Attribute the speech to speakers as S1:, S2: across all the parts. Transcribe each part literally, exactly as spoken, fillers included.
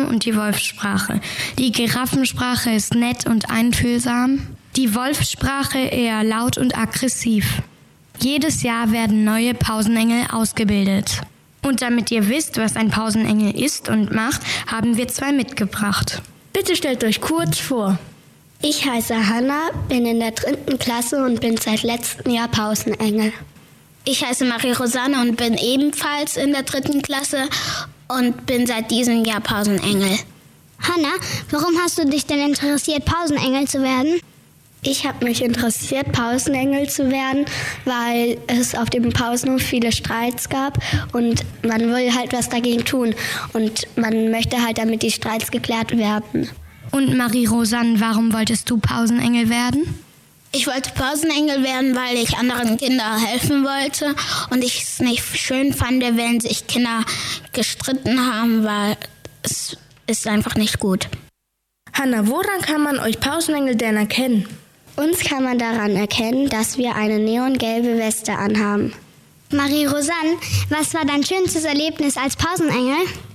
S1: und die Wolfssprache. Die Giraffensprache ist nett und einfühlsam, die Wolfssprache eher laut und aggressiv. Jedes Jahr werden neue Pausenengel ausgebildet. Und damit ihr wisst, was ein Pausenengel ist und macht, haben wir zwei mitgebracht.
S2: Bitte stellt euch kurz vor.
S3: Ich heiße Hanna, bin in der dritten Klasse und bin seit letztem Jahr Pausenengel.
S4: Ich heiße Marie-Rosanne und bin ebenfalls in der dritten Klasse und bin seit diesem Jahr Pausenengel.
S5: Hanna, warum hast du dich denn interessiert, Pausenengel zu werden?
S3: Ich habe mich interessiert, Pausenengel zu werden, weil es auf dem Pausenhof viele Streits gab und man will halt was dagegen tun und man möchte halt, damit die Streits geklärt werden.
S1: Und Marie-Rosanne, warum wolltest du Pausenengel werden?
S4: Ich wollte Pausenengel werden, weil ich anderen Kindern helfen wollte und ich es nicht schön fand, wenn sich Kinder gestritten haben, weil es ist einfach nicht gut.
S2: Hanna, woran kann man euch Pausenengel denn erkennen?
S3: Uns kann man daran erkennen, dass wir eine neongelbe Weste anhaben.
S5: Marie-Rosanne, was war dein schönstes Erlebnis als Pausenengel?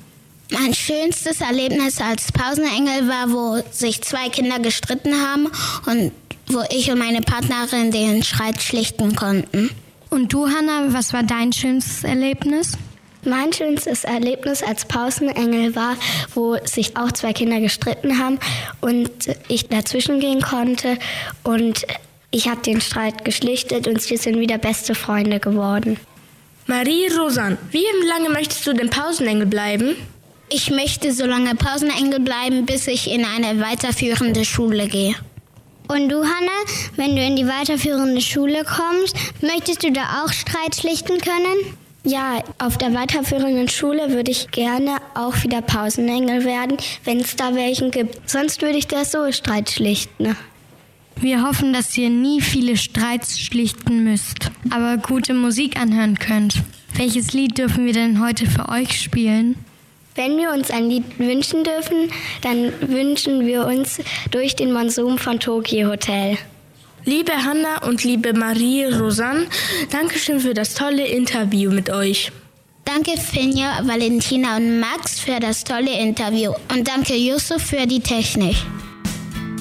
S4: Mein schönstes Erlebnis als Pausenengel war, wo sich zwei Kinder gestritten haben und wo ich und meine Partnerin den Streit schlichten konnten.
S1: Und du, Hanna, was war dein schönstes Erlebnis?
S3: Mein schönstes Erlebnis als Pausenengel war, wo sich auch zwei Kinder gestritten haben und ich dazwischen gehen konnte und ich habe den Streit geschlichtet und sie sind wieder beste Freunde geworden.
S2: Marie-Rosanne, wie lange möchtest du denn Pausenengel bleiben?
S4: Ich möchte so lange Pausenengel bleiben, bis ich in eine weiterführende Schule gehe.
S5: Und du, Hanna, wenn du in die weiterführende Schule kommst, möchtest du da auch Streit schlichten können?
S3: Ja, auf der weiterführenden Schule würde ich gerne auch wieder Pausenengel werden, wenn es da welchen gibt. Sonst würde ich das so Streit schlichten.
S1: Wir hoffen, dass ihr nie viele Streits schlichten müsst, aber gute Musik anhören könnt. Welches Lied dürfen wir denn heute für euch spielen?
S3: Wenn wir uns ein Lied wünschen dürfen, dann wünschen wir uns Durch den Monsum von Tokio Hotel.
S2: Liebe Hanna und liebe Marie-Rosanne, Dankeschön für das tolle Interview mit euch.
S4: Danke Finja, Valentina und Max für das tolle Interview und danke Yusuf für die Technik.